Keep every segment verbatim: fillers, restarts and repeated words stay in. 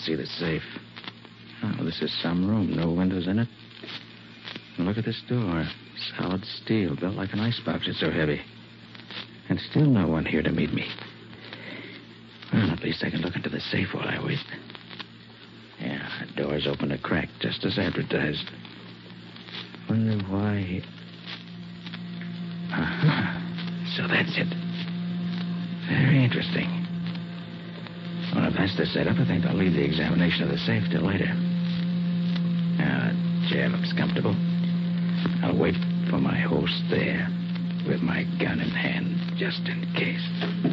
see the safe. Oh, this is some room. No windows in it. And look at this door. Solid steel, built like an icebox. It's so heavy. And still no one here to meet me. Well, at least I can look into the safe while I wait. Yeah, the door's open a crack, just as advertised. Wonder why he... Uh-huh. So that's it. Very interesting. Well, if that's the setup, I think I'll leave the examination of the safe till later. Now, the chair looks comfortable. I'll wait for my host there with my gun in hand, just in case.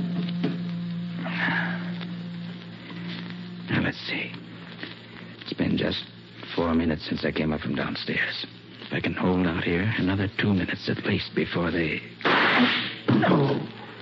Now, let's see. It's been just four minutes since I came up from downstairs. If I can hold out here another two minutes at least before they... No.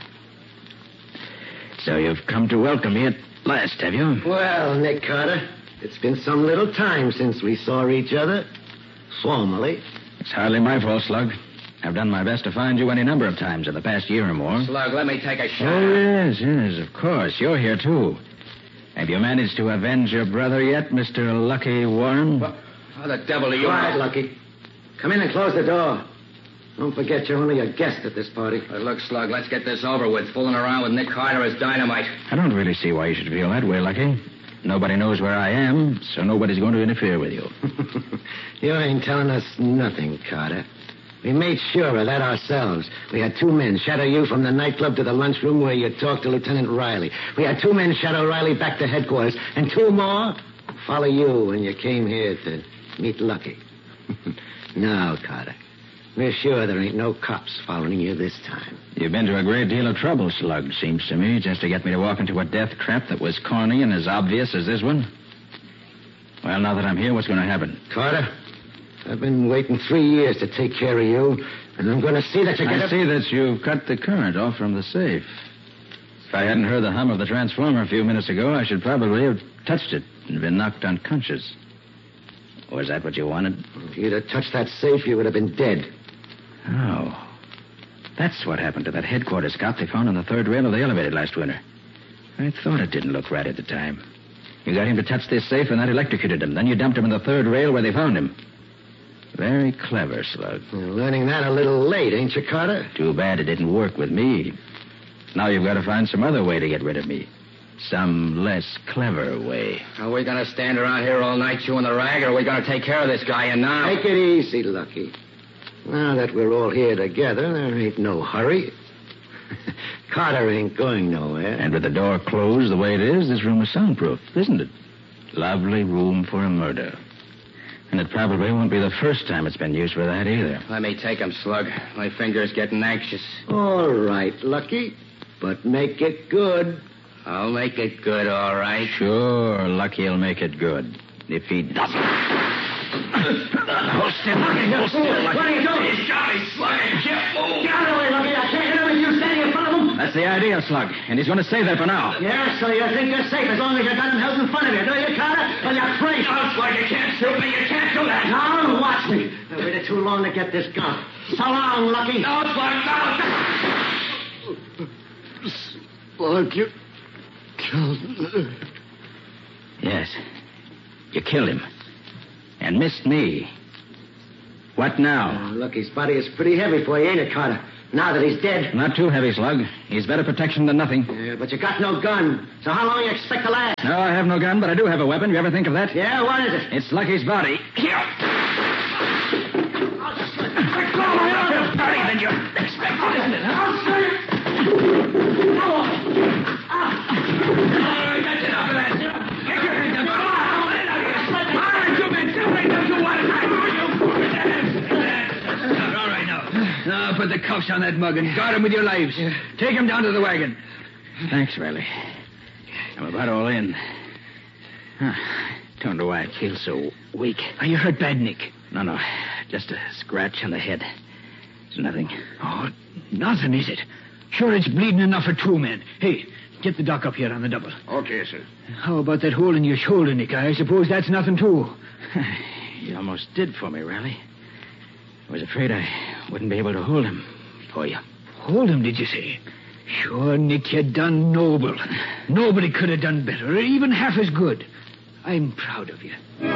So you've come to welcome me at last, have you? Well, Nick Carter, it's been some little time since we saw each other. Formally. It's hardly my fault, Slug. I've done my best to find you any number of times in the past year or more. Slug, let me take a shot. Oh, yes, yes, of course. You're here, too. Have you managed to avenge your brother yet, Mister Lucky Warren? What? How the devil are you... Quiet, Lucky. Come in and close the door. Don't forget you're only a guest at this party. But look, Slug, let's get this over with. Fooling around with Nick Carter is dynamite. I don't really see why you should feel that way, Lucky. Nobody knows where I am, so nobody's going to interfere with you. You ain't telling us nothing, Carter. We made sure of that ourselves. We had two men shadow you from the nightclub to the lunchroom where you talked to Lieutenant Riley. We had two men shadow Riley back to headquarters, and two more follow you when you came here to meet Lucky. Now, Carter, we're sure there ain't no cops following you this time. You've been to a great deal of trouble, Slug, seems to me, just to get me to walk into a death trap that was corny and as obvious as this one. Well, now that I'm here, what's going to happen? Carter, I've been waiting three years to take care of you, and I'm going to see that you get I a... see that you've cut the current off from the safe. If I hadn't heard the hum of the transformer a few minutes ago, I should probably have touched it and been knocked unconscious. Was that what you wanted? If you'd have touched that safe, you would have been dead. Oh. That's what happened to that headquarters cop they found on the third rail of the elevator last winter. I thought it didn't look right at the time. You got him to touch this safe, and that electrocuted him. Then you dumped him in the third rail where they found him. Very clever, Slug. You're learning that a little late, ain't you, Carter? Too bad it didn't work with me. Now you've got to find some other way to get rid of me. Some less clever way. Are we going to stand around here all night chewing the rag, or are we going to take care of this guy and now? Take it easy, Lucky. Now that we're all here together, there ain't no hurry. Carter ain't going nowhere. And with the door closed the way it is, this room is soundproof, isn't it? Lovely room for a murder. And it probably won't be the first time it's been used for that either. Let me take him, Slug. My finger's getting anxious. All right, Lucky. But make it good. I'll make it good, all right. Sure, Lucky'll make it good. If he doesn't... Hold still, Lucky. Hold still, Lucky. What are you doing? He's got me, Slug. Get moved. Get out of the way, Lucky. I can't hit him with you standing in front of him. That's the idea, Slug. And he's going to stay there for now. Yeah, so you think you're safe as long as your gun held in front of you, do you, Carter? Well, you're free. No, Slug, you can't shoot me. You can't do that. Now, watch me. I waited too long to get this gun. So long, Lucky. No, Slug, no. Slug, you killed me. Yes. You killed him. And missed me. What now? Oh, look, his body is pretty heavy for you, ain't it, Carter? Now that he's dead. Not too heavy, Slug. He's better protection than nothing. Yeah, but you got no gun. So how long you expect to last? No, I have no gun, but I do have a weapon. You ever think of that? Yeah, what is it? It's Lucky's body. Here. Let go, man. Body than you expected, isn't it, huh? I'll shoot it. All right, that's enough of that. Get your hands up. Come on. All right, you men. Separate them two one at a time. All right, now. Now, put the cuffs on that mug and guard him with your lives. Take him down to the wagon. Thanks, Riley. I'm about all in. Huh. Don't know why I feel so weak. Are you hurt bad, Nick? No, no. Just a scratch on the head. It's nothing. Oh, nothing, is it? Sure, it's bleeding enough for two men. Hey, get the doc up here on the double. Okay, sir. How about that hole in your shoulder, Nick? I suppose that's nothing, too. You almost did for me, Riley. I was afraid I wouldn't be able to hold him for you. Hold him, did you say? Sure, Nick, you done noble. Nobody could have done better, or even half as good. I'm proud of you.